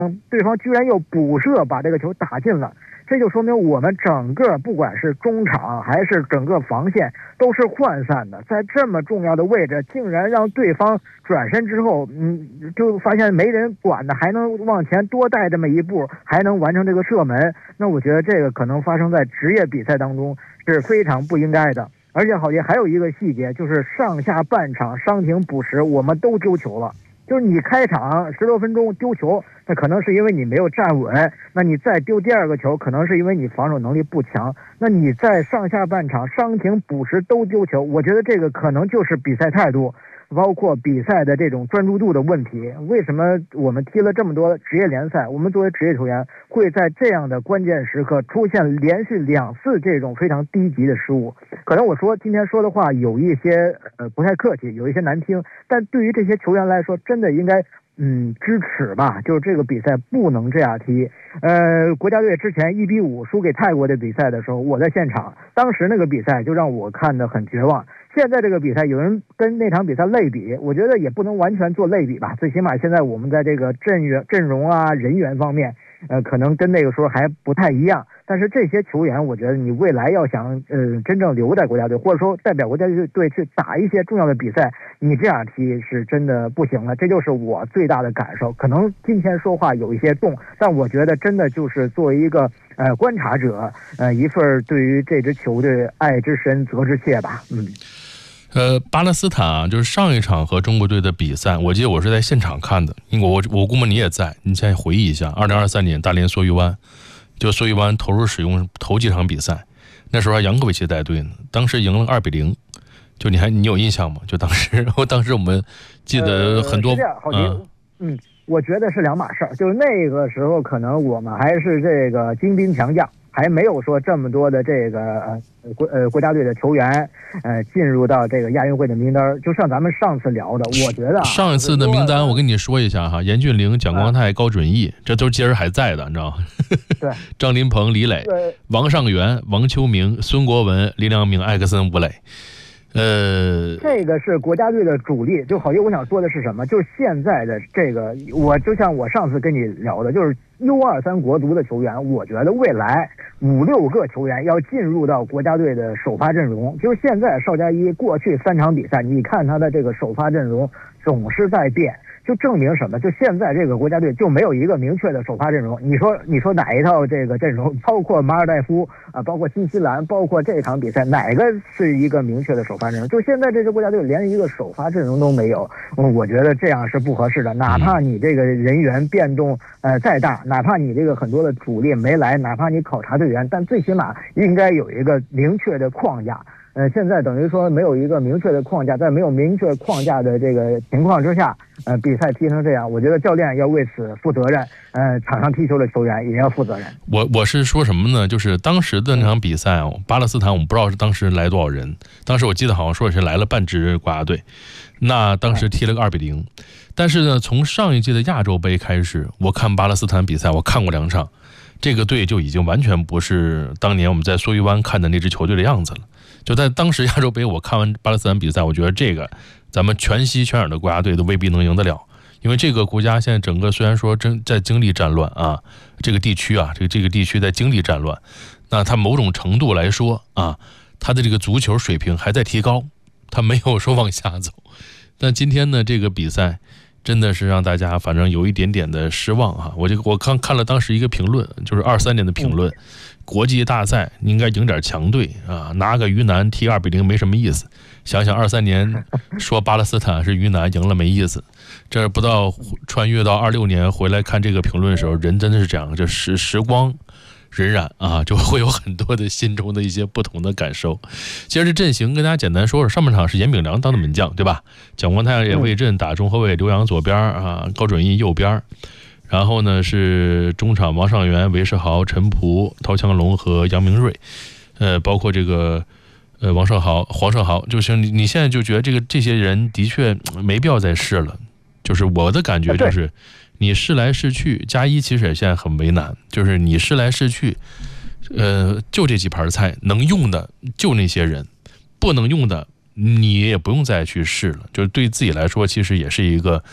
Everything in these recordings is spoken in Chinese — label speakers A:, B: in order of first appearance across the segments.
A: 对方居然又补射把这个球打进了。这就说明我们整个不管是中场还是整个防线都是涣散的，在这么重要的位置，竟然让对方转身之后，就发现没人管的，还能往前多带这么一步，还能完成这个射门。那我觉得这个可能发生在职业比赛当中是非常不应该的。而且郝杰还有一个细节，就是上下半场伤停补时我们都丢球了。就是你开场10多分钟丢球，那可能是因为你没有站稳，那你再丢第二个球，可能是因为你防守能力不强。那你在上下半场伤停补时都丢球，我觉得这个可能就是比赛态度，包括比赛的这种专注度的问题。为什么我们踢了这么多职业联赛，我们作为职业球员会在这样的关键时刻出现连续2次这种非常低级的失误？可能我今天说的话有一些不太客气，有一些难听，但对于这些球员来说，真的应该支持吧，就是这个比赛不能这样踢。国家队之前1-5输给泰国的比赛的时候，我在现场，当时那个比赛就让我看得很绝望。现在这个比赛有人跟那场比赛类比，我觉得也不能完全做类比吧，最起码现在我们在这个阵容啊人员方面可能跟那个时候还不太一样。但是这些球员，我觉得你未来要想真正留在国家队，或者说代表国家队去打一些重要的比赛，你这样踢是真的不行了。这就是我最大的感受。可能今天说话有一些重，但我觉得真的就是作为一个观察者，一份对于这支球队爱之深责之切吧。
B: 巴勒斯坦啊，就是上一场和中国队的比赛，我记得我是在现场看的，因为我估摸你也在，你现在回忆一下，2023年大连梭鱼湾。就梭鱼湾投入使用头几场比赛，那时候还杨科维奇带队呢，当时赢了2-0，就你有印象吗？就当时我们记得很多，
A: 我觉得是两码事儿，就是那个时候可能我们还是这个精兵强将，还没有说这么多的这个国家队的球员进入到这个亚运会的名单。就像咱们上次聊的，我觉得
B: 上一次的名单我跟你说一下哈，严俊凌、蒋光太、高准翼，这都今儿还在的，你知道吗？
A: 对，
B: 张琳芃、李磊、王上元、王秋明、孙国文、林良铭、艾克森、吴磊。
A: 这个是国家队的主力。就郝杰，我想说的是什么？就是现在的这个，就像我上次跟你聊的，就是 U23 国足的球员，我觉得未来5-6个球员要进入到国家队的首发阵容。就是现在邵佳一过去3场比赛，你看他的这个首发阵容总是在变。就证明什么？就现在这个国家队就没有一个明确的首发阵容。你说哪一套这个阵容？包括马尔代夫啊，包括新西兰，包括这场比赛，哪个是一个明确的首发阵容？就现在这支国家队连一个首发阵容都没有，我觉得这样是不合适的。哪怕你这个人员变动再大，哪怕你这个很多的主力没来，哪怕你考察队员，但最起码应该有一个明确的框架。现在等于说没有一个明确的框架，在没有明确框架的这个情况之下，比赛踢成这样，我觉得教练要为此负责任，场上踢球的球员也要负责任。
B: 我是说什么呢？就是当时的那场比赛巴勒斯坦我们不知道是当时来多少人，当时我记得好像说是来了半支国家队，那当时踢了个2-0。但是呢，从上一届的亚洲杯开始，我看巴勒斯坦比赛，我看过2场，这个队就已经完全不是当年我们在梭鱼湾看的那支球队的样子了。就在当时亚洲杯，我看完巴勒斯坦比赛，我觉得这个咱们全西全耳的国家队都未必能赢得了，因为这个国家现在整个虽然说在经历战乱啊，这个地区啊，这个地区在经历战乱，那它某种程度来说啊，它的这个足球水平还在提高，它没有说往下走。但今天呢，这个比赛真的是让大家反正有一点点的失望啊！我看了当时一个评论，就是23年的评论，国际大赛应该赢点强队啊，拿个鱼腩踢2-0没什么意思。想想23年说巴勒斯坦是鱼腩赢了没意思，这不到穿越到26年回来看这个评论的时候，人真的是这样，就时光荏苒啊，就会有很多的心中的一些不同的感受。接着阵型跟大家简单说说，上半场是严炳良当的门将，对吧？蒋光太也卫阵打中后卫，刘洋左边啊，高准翼右边。然后呢是中场王上元、韦世豪、陈璞、陶强龙和杨明瑞，包括这个黄胜豪，就是你现在就觉得这些人的确没必要再试了。就是我的感觉就是。你试来试去，加一其实也现在很为难，就是你试来试去，就这几盘菜，能用的就那些人，不能用的你也不用再去试了。就是对自己来说，其实也是一个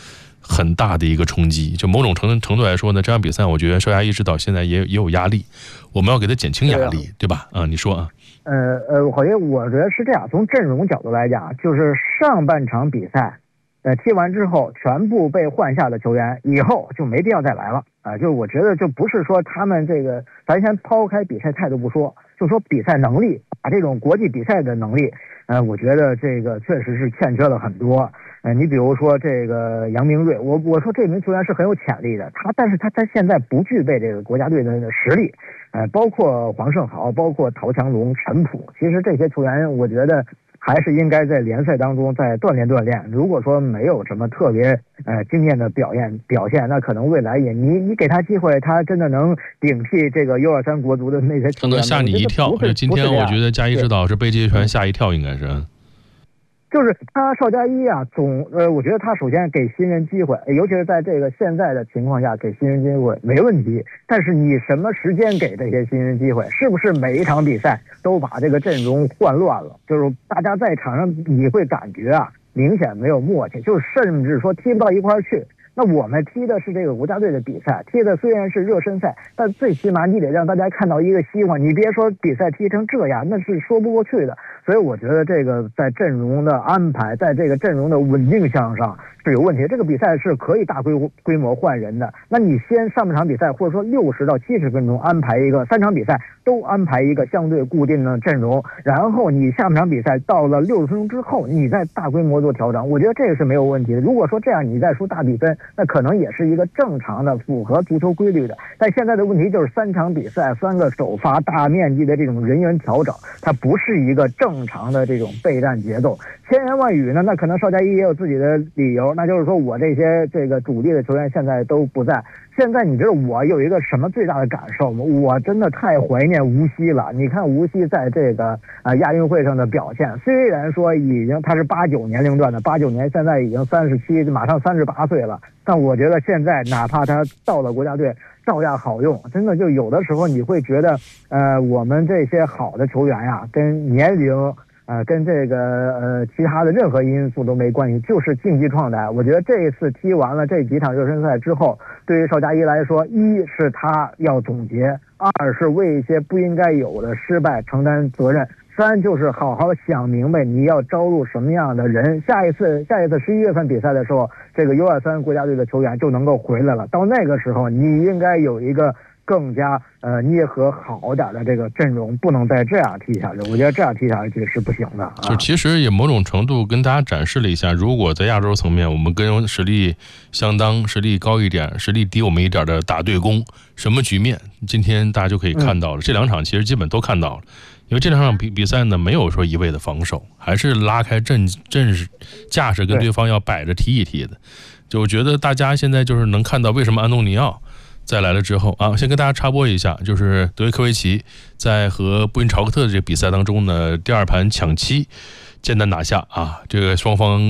B: 很大的一个冲击。就某种程度来说呢，这场比赛我觉得邵佳一指导现在也有压力，我们要给他减轻压力，对吧？你说啊。
A: 郝爷，我觉得是这样，从阵容角度来讲，就是上半场比赛，踢完之后全部被换下的球员，以后就没必要再来了啊。就我觉得就不是说他们这个，咱先抛开比赛态度不说，就说比赛能力，把这种国际比赛的能力，我觉得这个确实是欠缺了很多。你比如说这个杨明睿，我说这名球员是很有潜力的，但是他现在不具备这个国家队的实力，包括黄胜豪，包括陶强龙、陈普，其实这些球员我觉得还是应该在联赛当中再锻炼。如果说没有什么特别惊艳的表现，那可能未来也你给他机会，他真的能顶替这个U23国足的那些球员。
B: 他能吓你一跳。就今天我觉得佳一指导是被这些球员吓一跳，应该是。
A: 就是他邵佳一啊，我觉得他首先给新人机会，尤其是在这个现在的情况下给新人机会没问题。但是你什么时间给这些新人机会？是不是每一场比赛都把这个阵容换乱了？就是大家在场上你会感觉啊，明显没有默契，就是甚至说踢不到一块儿去。那我们踢的是这个国家队的比赛，踢的虽然是热身赛，但最起码你得让大家看到一个希望。你别说比赛踢成这样，那是说不过去的。所以我觉得这个在阵容的安排，在这个阵容的稳定性上是有问题。这个比赛是可以大规模换人的。那你先上半场比赛，或者说60到70分钟安排一个3场比赛都安排一个相对固定的阵容，然后你下半场比赛到了60分钟之后，你再大规模做调整，我觉得这个是没有问题的。如果说这样你再输大比分，那可能也是一个正常的符合足球规律的。但现在的问题就是3场比赛3个首发大面积的这种人员调整，它不是一个正常的这种备战节奏。千言万语呢，那可能邵佳一也有自己的理由，那就是说我这个主力的球员现在都不在。现在你知道我有一个什么最大的感受吗？我真的太怀念吴曦了。你看吴曦在这个亚运会上的表现，虽然说已经他是89年龄段的，89年现在已经37，马上38岁了，但我觉得现在哪怕他到了国家队照样好用。真的就有的时候你会觉得我们这些好的球员呀，跟年龄跟这个其他的任何因素都没关系，就是竞技状态。我觉得这一次踢完了这几场热身赛之后，对于邵佳一来说，一是他要总结，二是为一些不应该有的失败承担责任，三就是好好想明白你要招入什么样的人。下一次11月份比赛的时候，这个U23国家队的球员就能够回来了。到那个时候，你应该有一个更加捏合好点的这个阵容，不能再这样踢下去。我觉得这样踢下去是不行的。
B: 就其实也某种程度跟大家展示了一下，如果在亚洲层面，我们跟实力相当、实力高一点、实力低我们一点的打对攻，什么局面，今天大家就可以看到了。这2场其实基本都看到了。因为这2场比赛呢，没有说一味的防守，还是拉开阵势架势，跟对方要摆着踢一踢的。就我觉得大家现在就是能看到为什么安东尼奥再来了之后啊，先跟大家插播一下，就是德约科维奇在和布因朝克特的这个比赛当中呢，第2盘抢七艰难拿下啊，这个双方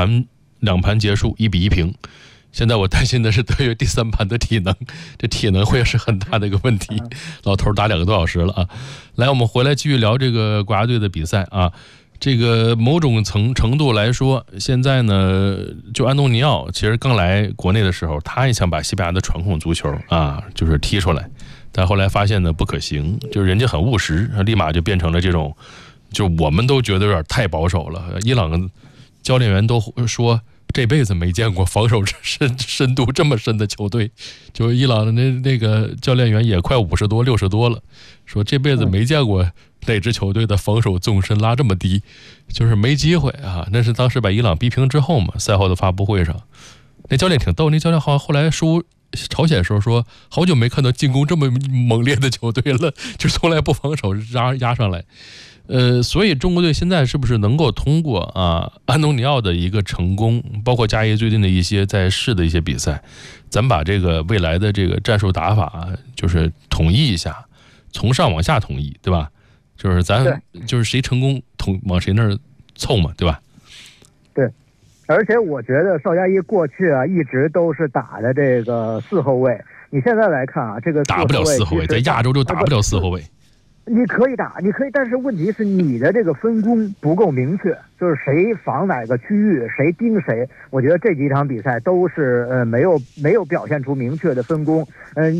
B: 2盘结束1比1平。现在我担心的是德约第3盘的体能，这体能会是很大的一个问题。老头打2个多小时了啊！来，我们回来继续聊这个国家队的比赛啊。这个某种程度来说，现在呢，就安东尼奥其实刚来国内的时候，他也想把西班牙的传统足球啊，就是踢出来，但后来发现呢不可行，就是人家很务实，立马就变成了这种，就我们都觉得有点太保守了。伊朗教练员都说，这辈子没见过防守深度这么深的球队，就伊朗的那个教练员也快50多60多了，说这辈子没见过哪支球队的防守纵深拉这么低，就是没机会啊。那是当时把伊朗逼平之后嘛，赛后的发布会上，那教练挺逗，那教练好像后来输朝鲜的时候说，好久没看到进攻这么猛烈的球队了，就从来不防守压上来。所以中国队现在是不是能够通过安东尼奥的一个成功，包括佳一最近的一些在试的一些比赛，咱把这个未来的这个战术打法就是统一一下，从上往下统一，对吧？就是咱就是谁成功往谁那儿凑嘛，对吧？
A: 对，而且我觉得邵佳一过去一直都是打的这个4后卫，你现在来看这个
B: 打不了4后卫，在亚洲就打不了4后卫。
A: 你可以打，但是问题是你的这个分工不够明确，就是谁防哪个区域，谁盯谁。我觉得这几场比赛都是没有表现出明确的分工。